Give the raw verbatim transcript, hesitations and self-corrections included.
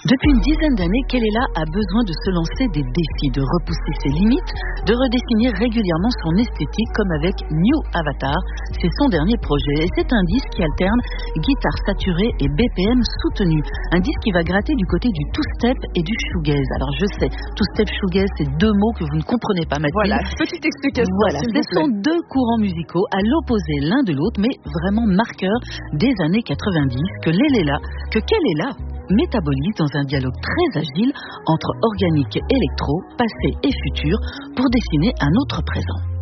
Depuis une dizaine d'années, Kelela a besoin de se lancer des défis, de repousser ses limites, de redéfinir régulièrement son esthétique, comme avec New Avatar. C'est son dernier projet et c'est un disque qui alterne guitare saturée et B P M soutenu. Un disque qui va gratter du côté du two-step et du shoegaze. Alors je sais, two-step, shoegaze, c'est deux mots que vous ne comprenez pas, Mathilde. Voilà, petite explication. Voilà, ce sont deux courants musicaux à l'opposé l'un de l'autre, mais vraiment marqueurs des années quatre-vingt-dix, que Kelela, que Kelela métabolise dans un dialogue très agile entre organique et électro, passé et futur, pour dessiner un autre présent.